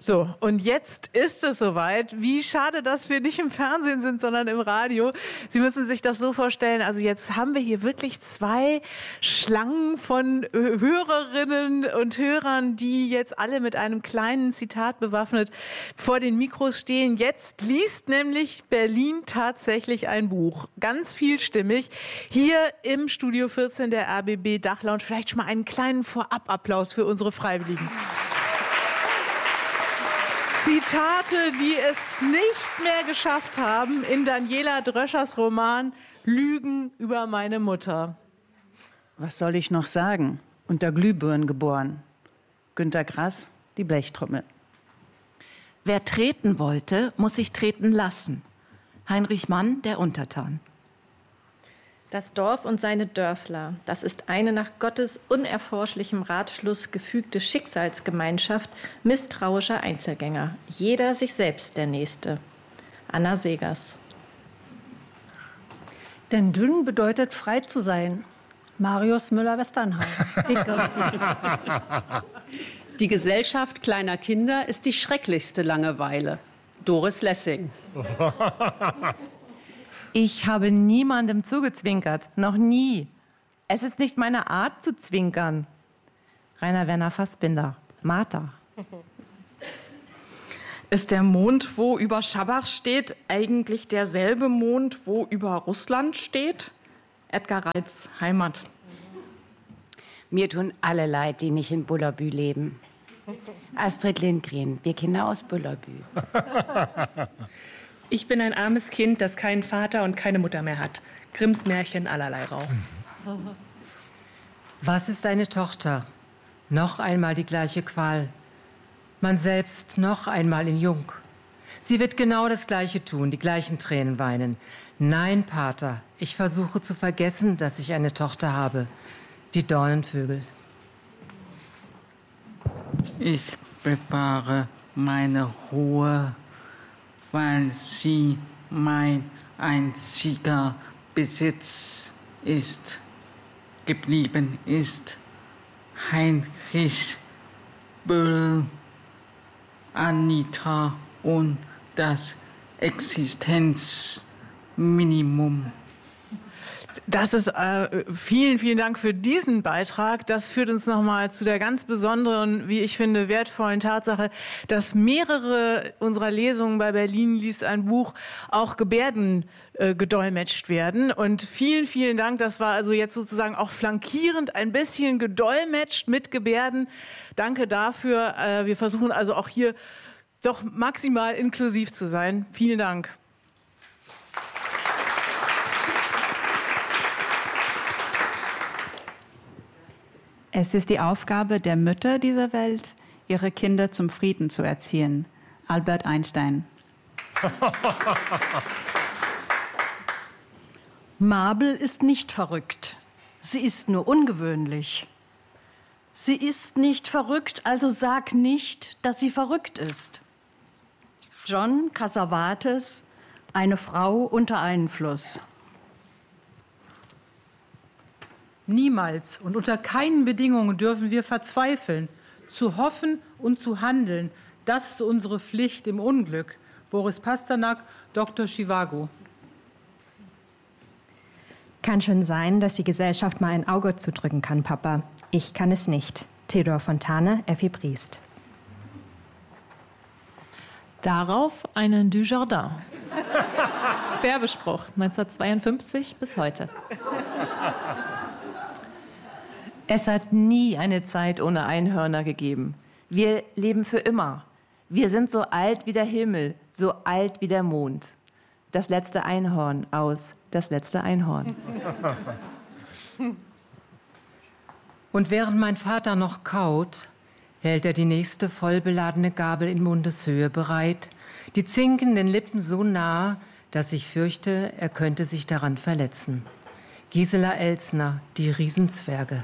So, und jetzt ist es soweit. Wie schade, dass wir nicht im Fernsehen sind, sondern im Radio. Sie müssen sich das so vorstellen, also jetzt haben wir hier wirklich 2 Schlangen von Hörerinnen und Hörern, die jetzt alle mit einem kleinen Zitat bewaffnet vor den Mikros stehen. Jetzt liest nämlich Berlin tatsächlich ein Buch. Ganz vielstimmig. Hier im Studio 14 der RBB Dachlounge. Vielleicht schon mal einen kleinen Vorab-Applaus für unsere Freiwilligen. Zitate, die es nicht mehr geschafft haben in Daniela Dröschers Roman Lügen über meine Mutter. Was soll ich noch sagen? Unter Glühbirnen geboren. Günter Grass, die Blechtrommel. Wer treten wollte, muss sich treten lassen. Heinrich Mann, der Untertan. Das Dorf und seine Dörfler, das ist eine nach Gottes unerforschlichem Ratschluss gefügte Schicksalsgemeinschaft misstrauischer Einzelgänger. Jeder sich selbst der Nächste. Anna Segers. Denn dünn bedeutet frei zu sein. Marius Müller-Westernhagen. Die Gesellschaft kleiner Kinder ist die schrecklichste Langeweile. Doris Lessing. Ich habe niemandem zugezwinkert, noch nie. Es ist nicht meine Art zu zwinkern. Rainer Werner Fassbinder, Martha. Ist der Mond, wo über Schabach steht, eigentlich derselbe Mond, wo über Russland steht? Edgar Reitz, Heimat. Mir tun alle leid, die nicht in Bullerbü leben. Astrid Lindgren, wir Kinder aus Bullerbü. Ich bin ein armes Kind, das keinen Vater und keine Mutter mehr hat. Grimms Märchen allerlei Rauch. Was ist eine Tochter? Noch einmal die gleiche Qual. Man selbst noch einmal in Jung. Sie wird genau das Gleiche tun, die gleichen Tränen weinen. Nein, Pater, ich versuche zu vergessen, dass ich eine Tochter habe. Die Dornenvögel. Ich bewahre meine Ruhe, weil sie mein einziger Besitz ist, geblieben ist. Heinrich Böll, Anita und das Existenzminimum. Das ist vielen, vielen Dank für diesen Beitrag. Das führt uns nochmal zu der ganz besonderen, wie ich finde, wertvollen Tatsache, dass mehrere unserer Lesungen bei Berlin liest ein Buch auch Gebärden gedolmetscht werden. Und vielen, vielen Dank. Das war also jetzt sozusagen auch flankierend ein bisschen gedolmetscht mit Gebärden. Danke dafür. Wir versuchen also auch hier doch maximal inklusiv zu sein. Vielen Dank. Es ist die Aufgabe der Mütter dieser Welt, ihre Kinder zum Frieden zu erziehen. Albert Einstein. Mabel ist nicht verrückt. Sie ist nur ungewöhnlich. Sie ist nicht verrückt, also sag nicht, dass sie verrückt ist. John Cassavetes, eine Frau unter Einfluss. Niemals und unter keinen Bedingungen dürfen wir verzweifeln. Zu hoffen und zu handeln, das ist unsere Pflicht im Unglück. Boris Pasternak, Dr. Chivago. Kann schon sein, dass die Gesellschaft mal ein Auge zudrücken kann, Papa. Ich kann es nicht. Theodor Fontane, Effi Briest. Darauf einen Dujardin. Werbespruch, 1952 bis heute. Es hat nie eine Zeit ohne Einhörner gegeben. Wir leben für immer. Wir sind so alt wie der Himmel, so alt wie der Mond. Das letzte Einhorn aus Das letzte Einhorn. Und während mein Vater noch kaut, hält er die nächste vollbeladene Gabel in Mundeshöhe bereit, die zinkenden Lippen so nah, dass ich fürchte, er könnte sich daran verletzen. Gisela Elsner, die Riesenzwerge.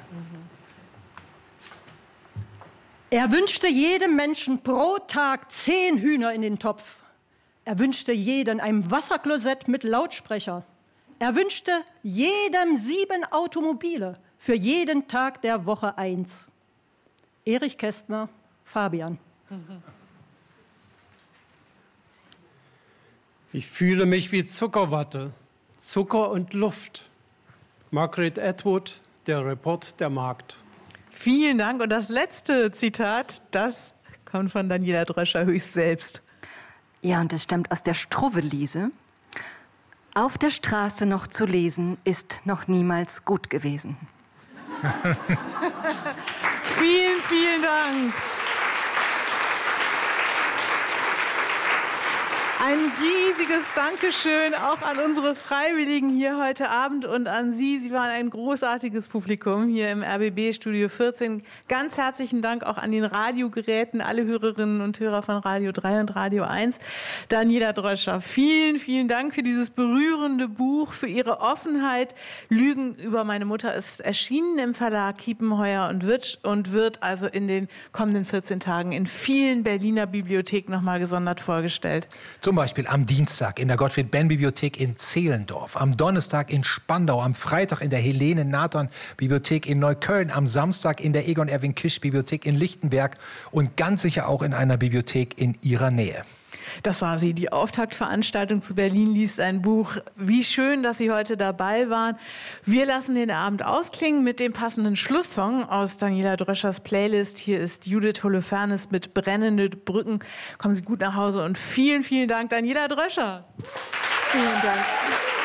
Er wünschte jedem Menschen pro Tag 10 Hühner in den Topf. Er wünschte jedem ein Wasserklosett mit Lautsprecher. Er wünschte jedem 7 Automobile, für jeden Tag der Woche 1. Erich Kästner, Fabian. Ich fühle mich wie Zuckerwatte, Zucker und Luft. Margaret Atwood, Der Report der Magd. Vielen Dank. Und das letzte Zitat, das kommt von Daniela Dröscher höchst selbst. Ja, und es stammt aus der Struwwelise. Auf der Straße noch zu lesen, ist noch niemals gut gewesen. Vielen, vielen Dank. Ein riesiges Dankeschön auch an unsere Freiwilligen hier heute Abend und an Sie. Sie waren ein großartiges Publikum hier im RBB Studio 14. Ganz herzlichen Dank auch an den Radiogeräten, alle Hörerinnen und Hörer von Radio 3 und Radio 1. Daniela Dröscher, vielen, vielen Dank für dieses berührende Buch, für Ihre Offenheit. Lügen über meine Mutter ist erschienen im Verlag Kiepenheuer und wird also in den kommenden 14 Tagen in vielen Berliner Bibliotheken nochmal gesondert vorgestellt. Zum Beispiel am Dienstag in der Gottfried-Benn-Bibliothek in Zehlendorf, am Donnerstag in Spandau, am Freitag in der Helene-Nathan-Bibliothek in Neukölln, am Samstag in der Egon-Erwin-Kisch-Bibliothek in Lichtenberg und ganz sicher auch in einer Bibliothek in Ihrer Nähe. Das war sie, die Auftaktveranstaltung zu Berlin liest ein Buch. Wie schön, dass Sie heute dabei waren. Wir lassen den Abend ausklingen mit dem passenden Schlusssong aus Daniela Dröschers Playlist. Hier ist Judith Holofernes mit Brennende Brücken. Kommen Sie gut nach Hause und vielen, vielen Dank, Daniela Dröscher. Vielen Dank.